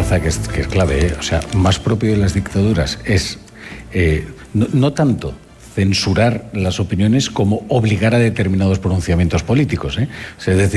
enseñanza que es clave, ¿eh? O sea, más propio de las dictaduras es no tanto censurar las opiniones como obligar a determinados pronunciamientos políticos, ¿eh? O sea, es decir,